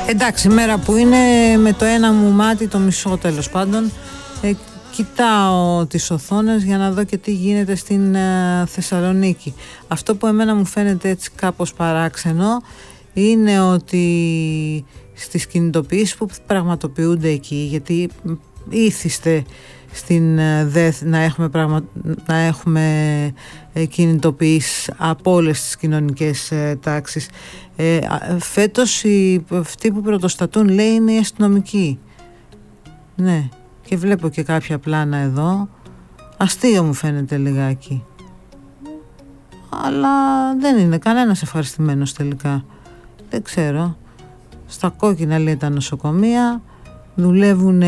Εντάξει, μέρα που είναι με το ένα μου μάτι, το μισό τέλος πάντων, κοιτάω τις οθόνες για να δω και τι γίνεται στην Θεσσαλονίκη. Αυτό που εμένα μου φαίνεται έτσι κάπως παράξενο είναι ότι στις κινητοποιήσεις που πραγματοποιούνται εκεί, γιατί ήθιστε στην ΔΕΘ να έχουμε κινητοποιήσεις από όλες τις κοινωνικές τάξεις. Φέτος αυτοί που πρωτοστατούν, λέει, είναι οι αστυνομικοί. Ναι, και βλέπω και κάποια πλάνα εδώ. Αστείο μου φαίνεται λιγάκι, αλλά δεν είναι κανένας ευχαριστημένος τελικά. Δεν ξέρω. Στα κόκκινα, λέει, τα νοσοκομεία δουλεύουν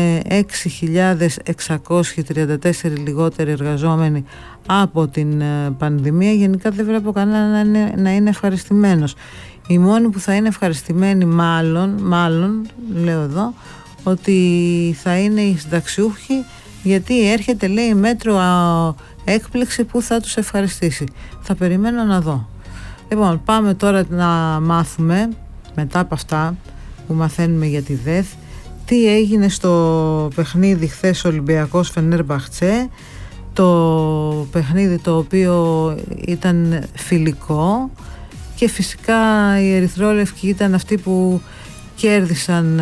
6.634 λιγότεροι εργαζόμενοι από την πανδημία. Γενικά δεν βλέπω κανένα να είναι ευχαριστημένος. Οι μόνοι που θα είναι ευχαριστημένοι μάλλον λέω εδώ, ότι θα είναι οι συνταξιούχοι, γιατί έρχεται, λέει, μέτρο έκπληξη που θα τους ευχαριστήσει. Θα περιμένω να δω. Λοιπόν, πάμε τώρα να μάθουμε, μετά από αυτά που μαθαίνουμε για τη ΔΕΘ, τι έγινε στο παιχνίδι χθες Ολυμπιακός Φενέρμπαχτσε, το παιχνίδι το οποίο ήταν φιλικό, και φυσικά οι ερυθρόλευκοι ήταν αυτοί που κέρδισαν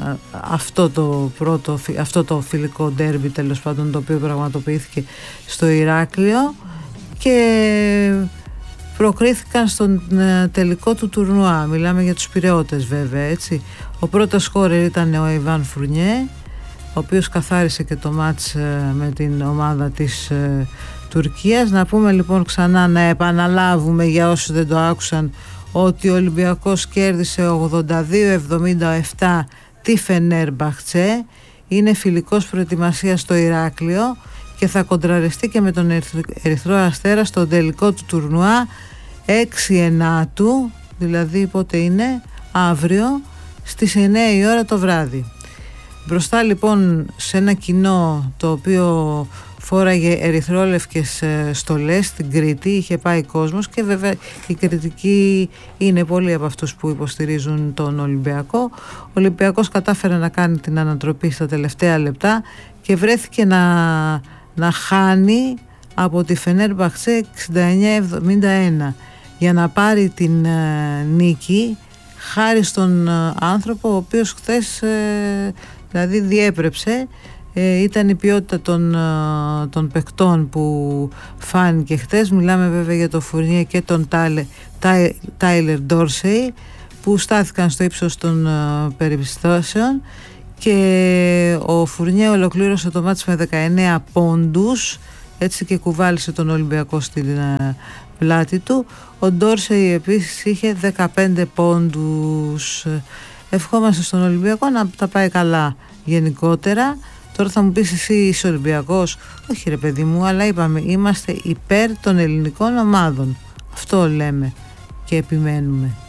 αυτό το φιλικό ντέρμπι, τέλος πάντων, το οποίο πραγματοποιήθηκε στο Ηράκλειο, και προκρίθηκαν στον τελικό του τουρνουά. Μιλάμε για τους Πειραιώτες, βέβαια, έτσι. Ο πρώτος σκόρερ ήταν ο Ιβάν Φουρνιέ, ο οποίος καθάρισε και το μάτς με την ομάδα της Τουρκίας. Να πούμε λοιπόν ξανά, να επαναλάβουμε για όσους δεν το άκουσαν, ότι ο Ολυμπιακός κέρδισε 82-77 τη Φενέρμπαχτσε. Είναι φιλικός προετοιμασίας στο Ηράκλειο και θα κοντραριστεί και με τον Ερυθρό Αστέρα στο τελικό του τουρνουά 6/9, δηλαδή πότε είναι, αύριο στις 9 η ώρα το βράδυ. Μπροστά λοιπόν σε ένα κοινό το οποίο φόραγε ερυθρόλευκες στολές στην Κρήτη, είχε πάει κόσμος, και βέβαια η κριτική είναι πολλοί από αυτούς που υποστηρίζουν τον Ολυμπιακό. Ο Ολυμπιακός κατάφερε να κάνει την ανατροπή στα τελευταία λεπτά και βρέθηκε να χάνει από τη Φενέρμπαχτσε 69-71 για να πάρει την νίκη, χάρη στον άνθρωπο ο οποίος χθες δηλαδή διέπρεψε. Ήταν η ποιότητα των παικτών που φάνηκε χθες. Μιλάμε βέβαια για τον Φουρνιέ και τον Τάιλερ Ντόρσεϊ, που στάθηκαν στο ύψος των περιστάσεων, και ο Φουρνιέ ολοκλήρωσε το μάτς με 19 πόντους, έτσι, και κουβάλισε τον Ολυμπιακό στην πλάτη του. Ο Ντόρσεϊ επίσης είχε 15 πόντους. Ευχόμαστε στον Ολυμπιακό να τα πάει καλά γενικότερα. Τώρα θα μου πεις, εσύ είσαι Ολυμπιακός? Όχι ρε παιδί μου, αλλά είπαμε, είμαστε υπέρ των ελληνικών ομάδων. Αυτό λέμε και επιμένουμε.